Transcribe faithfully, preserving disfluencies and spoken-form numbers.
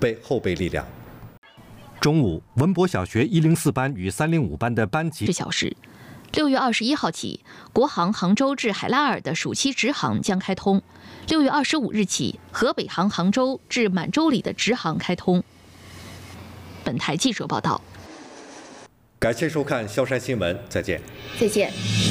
备后备力量。 中午，文博小学一零四班与三零五班的班级。 是小时。六月二十一号起，国航杭州至海拉尔的暑期直航将开通。六月二十五日起，河北航杭州至满洲里的直航开通。本台记者报道。 感谢收看萧山新闻，再见。 再见。